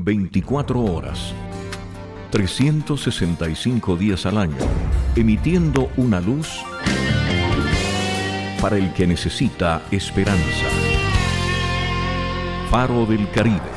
24 horas, 365 días al año, emitiendo una luz para el que necesita esperanza. Faro del Caribe.